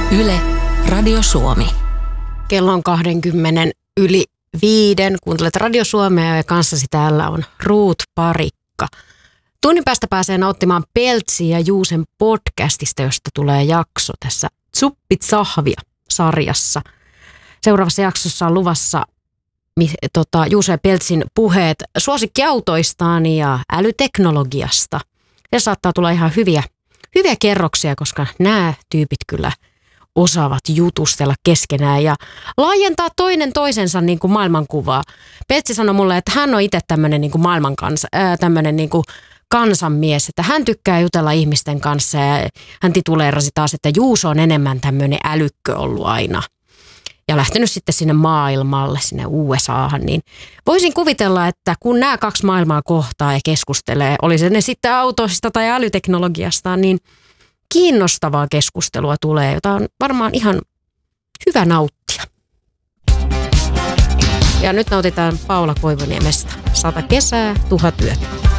Yle, Radio Suomi. Kello on 5:20. Kuuntelet Radio Suomea ja kanssasi täällä on Ruut Parikka. Tunnin päästä pääsee nauttimaan Peltsin ja Juusen podcastista, josta tulee jakso tässä Tsuppit Sahvia-sarjassa. Seuraavassa jaksossa on luvassa Juuso ja Peltsin puheet suosikkiautoistaan ja älyteknologiasta. Ja saattaa tulla ihan hyviä kerroksia, koska nämä tyypit kyllä osaavat jutustella keskenään ja laajentaa toinen toisensa niin kuin maailmankuvaa. Peltsi sanoi mulle, että hän on itse tämmöinen niin kuin tämmöinen niin kuin kansanmies, että hän tykkää jutella ihmisten kanssa ja hän tituleerasi taas, että Juuso on enemmän tämmöinen älykkö ollut aina. Ja lähtenyt sitten sinne maailmalle, sinne USAhan, niin voisin kuvitella, että kun nämä kaksi maailmaa kohtaa ja keskustelee, oli se ne sitten autoista tai älyteknologiasta, niin kiinnostavaa keskustelua tulee, jota on varmaan ihan hyvä nauttia. Ja nyt nautitaan Paula Koivuniemestä 100 kesää, 1000 yötä.